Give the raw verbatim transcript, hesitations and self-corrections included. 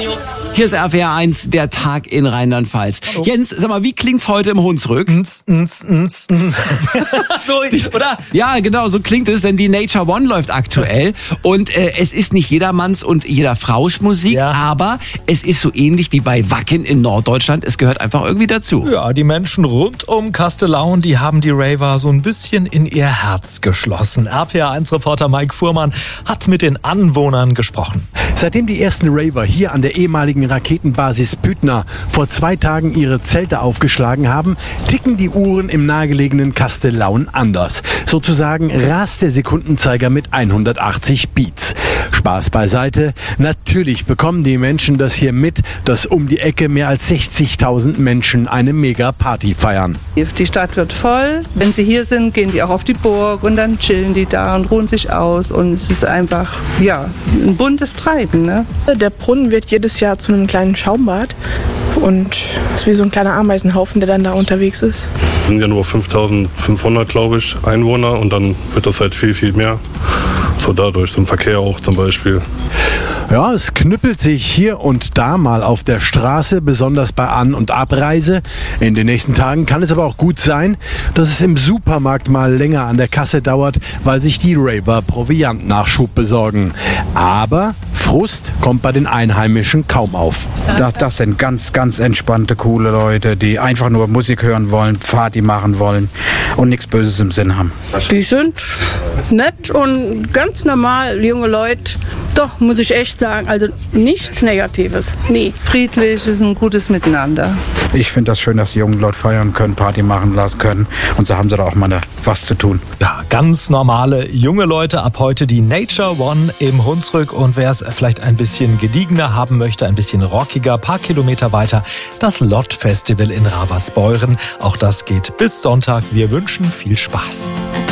Hier ist R P R eins, der Tag in Rheinland-Pfalz. Hallo. Jens, sag mal, wie klingt's heute im Hunsrück? Ns, ns, ns, ns. So, oder? Ja, genau, so klingt es, denn die Nature One läuft aktuell. Und äh, es ist nicht jedermanns und jeder Frau's Musik, Ja. aber es ist so ähnlich wie bei Wacken in Norddeutschland. Es gehört einfach irgendwie dazu. Ja, die Menschen rund um Kastellaun, die haben die Raver so ein bisschen in ihr Herz geschlossen. R P R eins Reporter Mike Fuhrmann hat mit den Anwohnern gesprochen. Seitdem die ersten Raver hier an der ehemaligen Raketenbasis Büttner vor zwei Tagen ihre Zelte aufgeschlagen haben, ticken die Uhren im nahegelegenen Kastellaun anders. Sozusagen rast der Sekundenzeiger mit hundertachtzig Beats. Spaß beiseite. Natürlich bekommen die Menschen das hier mit, dass um die Ecke mehr als sechzigtausend Menschen eine Mega-Party feiern. Die Stadt wird voll. Wenn sie hier sind, gehen die auch auf die Burg und dann chillen die da und ruhen sich aus. Und es ist einfach, ja, ein buntes Treiben, ne? Der Brunnen wird jedes Jahr zu einem kleinen Schaumbad und es ist wie so ein kleiner Ameisenhaufen, der dann da unterwegs ist. Es sind ja nur fünftausendfünfhundert, glaube ich, Einwohner und dann wird das halt viel, viel mehr. So dadurch, zum Verkehr auch zum Beispiel. Ja, es knüppelt sich hier und da mal auf der Straße, besonders bei An- und Abreise. In den nächsten Tagen kann es aber auch gut sein, dass es im Supermarkt mal länger an der Kasse dauert, weil sich die Raver Proviantnachschub besorgen. Aber Frust kommt bei den Einheimischen kaum auf. Das, das sind ganz, ganz entspannte, coole Leute, die einfach nur Musik hören wollen, Party machen wollen und nichts Böses im Sinn haben. Die sind nett und ganz normal, junge Leute. Doch, muss ich echt sagen, also nichts Negatives. Nee. Friedlich ist ein gutes Miteinander. Ich finde das schön, dass die jungen Leute feiern können, Party machen lassen können und so haben sie da auch mal was zu tun. Ja, ganz normale junge Leute, ab heute die Nature One im Hunsrück. Und wer es vielleicht ein bisschen gediegener haben möchte, ein bisschen rockiger, paar Kilometer weiter, das Lott Festival in Ravensbeuren. Auch das geht bis Sonntag. Wir wünschen viel Spaß.